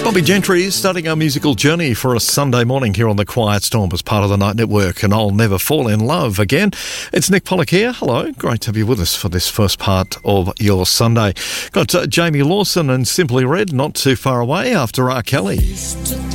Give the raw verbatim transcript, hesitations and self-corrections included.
Bobby Gentry starting our musical journey for a Sunday morning here on The Quiet Storm as part of the Night Network, and I'll Never Fall in Love again. It's Nick Pollock here. Hello, great to have you with us for this first part of your Sunday. Got uh, Jamie Lawson and Simply Red not too far away after R. Kelly.